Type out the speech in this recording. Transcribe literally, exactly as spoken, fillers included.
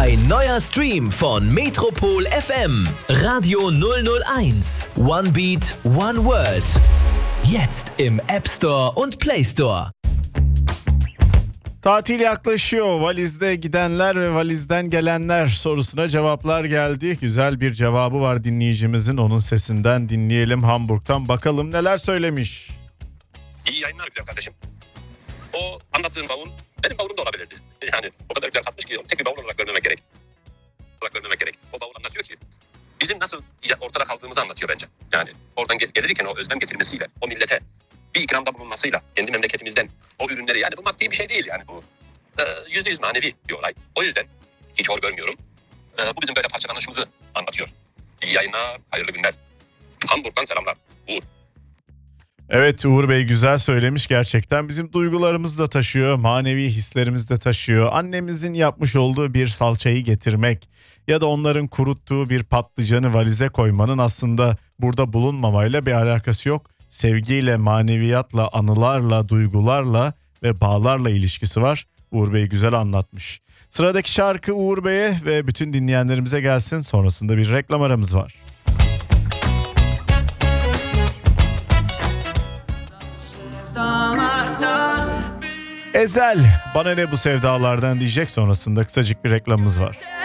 Ein neuer Stream von Metropol F M. Radio null null eins. One Beat, One World. Jetzt im App Store und Play Store. Tatil yaklaşıyor. Valizde gidenler ve valizden gelenler sorusuna cevaplar geldi. Güzel bir cevabı var dinleyicimizin. Onun sesinden dinleyelim Hamburg'tan. Bakalım neler söylemiş. İyi yayınlar güzel kardeşim. O anlattığın bavul benim bavulum da olabilirdi. Yani o kadar güzel katmış ki tek bir bavul olarak görmemek gerek. Olarak görmemek gerek. O bavul anlatıyor ki bizim nasıl ortada kaldığımızı anlatıyor bence. Yani oradan gel- gelirken o özlem getirmesiyle, o millete bir ikramda bulunmasıyla, kendi memleketimizden o ürünleri, yani bu maddi bir şey değil yani bu yüzde yüz manevi bir olay. O yüzden hiç hor görmüyorum. E, bu bizim böyle parçalanışımızı anlatıyor. İyi yayınlar, hayırlı günler. Hamburg'dan selamlar. Uğur. Evet, Uğur Bey güzel söylemiş gerçekten. Bizim duygularımız da taşıyor, manevi hislerimiz de taşıyor. Annemizin yapmış olduğu bir salçayı getirmek ya da onların kuruttuğu bir patlıcanı valize koymanın aslında burada bulunmamayla bir alakası yok. Sevgiyle, maneviyatla, anılarla, duygularla ve bağlarla ilişkisi var. Uğur Bey güzel anlatmış. Sıradaki şarkı Uğur Bey'e ve bütün dinleyenlerimize gelsin. Sonrasında bir reklam aramız var. Ezel, bana ne bu sevdalardan diyecek, sonrasında kısacık bir reklamımız var.